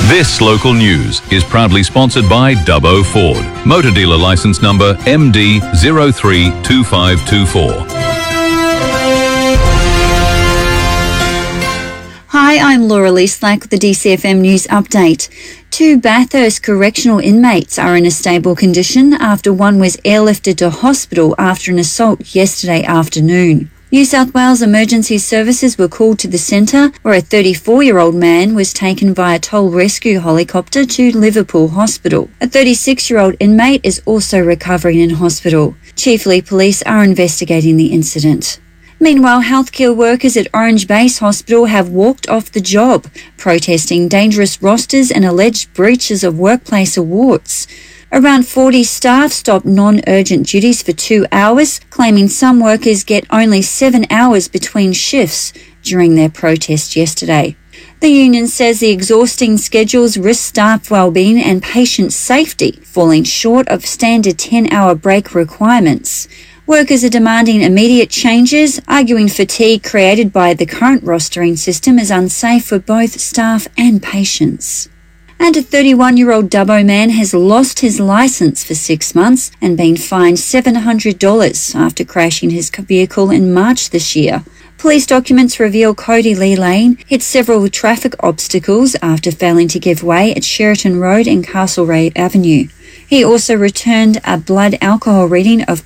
This local news is proudly sponsored by Dubbo Ford. Motor dealer license number MD032524. Hi, I'm Laura Leaslack with the DCFM News Update. 2 Bathurst correctional inmates are in a stable condition after one was airlifted to hospital after an assault yesterday afternoon. New South Wales Emergency Services were called to the centre where a 34-year-old man was taken via toll rescue helicopter to Liverpool Hospital. A 36-year-old inmate is also recovering in hospital. Chiefeley Police are investigating the incident. Meanwhile, healthcare workers at Orange Base Hospital have walked off the job, protesting dangerous rosters and alleged breaches of workplace awards. Around 40 staff stopped non-urgent duties for 2 hours, claiming some workers get only 7 hours between shifts during their protest yesterday. The union says the exhausting schedules risk staff well-being and patient safety, falling short of standard 10-hour break requirements. Workers are demanding immediate changes, arguing fatigue created by the current rostering system is unsafe for both staff and patients. And a 31-year-old Dubbo man has lost his licence for 6 months and been fined $700 after crashing his vehicle in March this year. Police documents reveal Cody Lee Lane hit several traffic obstacles after failing to give way at Sheraton Road and Castlereagh Avenue. He also returned a blood alcohol reading of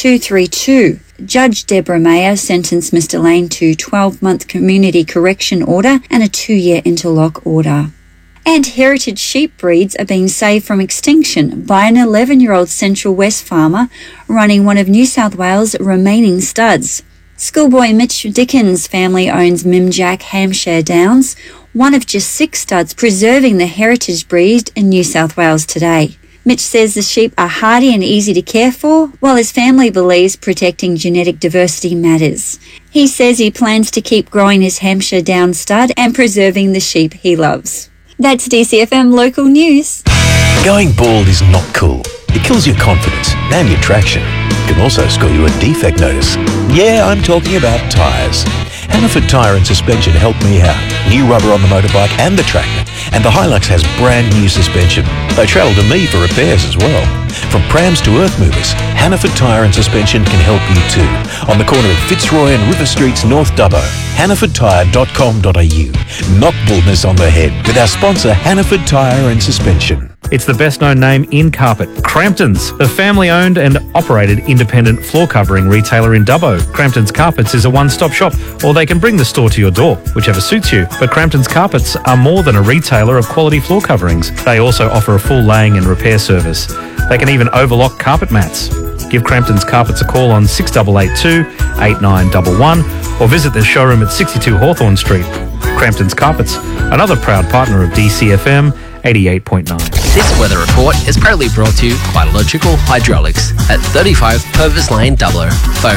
.232. Judge Deborah Mayer sentenced Mr Lane to 12-month community correction order and a 2-year interlock order. And heritage sheep breeds are being saved from extinction by an 11-year-old Central West farmer running one of New South Wales' remaining studs. Schoolboy Mitch Dickens' family owns Mimjack Hampshire Downs, one of just 6 studs preserving the heritage breed in New South Wales today. Mitch says the sheep are hardy and easy to care for, while his family believes protecting genetic diversity matters. He says he plans to keep growing his Hampshire Down stud and preserving the sheep he loves. That's DCFM Local News. Going bald is not cool. It kills your confidence and your traction. It can also score you a defect notice. Yeah, I'm talking about tyres. Hannaford Tyre and Suspension helped me out. New rubber on the motorbike and the tractor. And the Hilux has brand new suspension. They travel to me for repairs as well. From prams to earth movers, Hannaford Tyre and Suspension can help you too. On the corner of Fitzroy and River Streets, North Dubbo. HannafordTyre.com.au. Knock baldness on the head with our sponsor Hannaford Tyre and Suspension. It's the best known name in carpet, Crampton's, a family-owned and operated independent floor covering retailer in Dubbo. Crampton's Carpets is a one-stop shop, or they can bring the store to your door, whichever suits you. But Crampton's Carpets are more than a retailer of quality floor coverings. They also offer a full laying and repair service. They can even overlock carpet mats. Give Crampton's Carpets a call on 6882 8911 or visit their showroom at 62 Hawthorn Street. Crampton's Carpets, another proud partner of DCFM 88.9. This weather report is proudly brought to you by Electrical Hydraulics at 35 Purvis Lane, Dubbo. Phone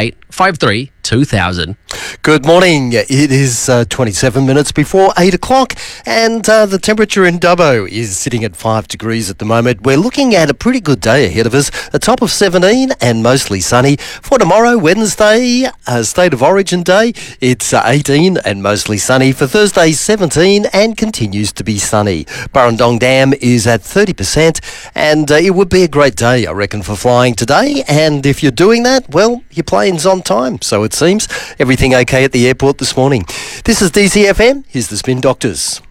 5853 2000. Good morning. It is 27 minutes before 8 o'clock and the temperature in Dubbo is sitting at 5 degrees at the moment. We're looking at a pretty good day ahead of us. A top of 17 and mostly sunny. For tomorrow, Wednesday, State of Origin Day, it's 18 and mostly sunny. For Thursday, 17 and continues to be sunny. Burrendong Dam is at 30% and it would be a great day, I reckon, for flying today. And if you're doing that, well, your plane's on time, so it seems. Everything okay at the airport this morning. This is DCFM. Here's the Spin Doctors.